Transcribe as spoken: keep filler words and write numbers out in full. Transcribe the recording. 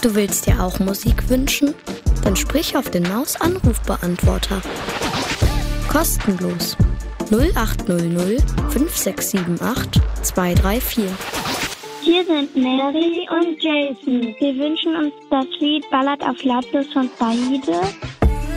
Du willst dir auch Musik wünschen? Dann sprich auf den Maus-Anrufbeantworter. Kostenlos. null acht null null fünf sechs sieben acht zwei drei vier. Hier sind Mary und Jason. Wir wünschen uns das Lied Ballad auf Lattes von Saide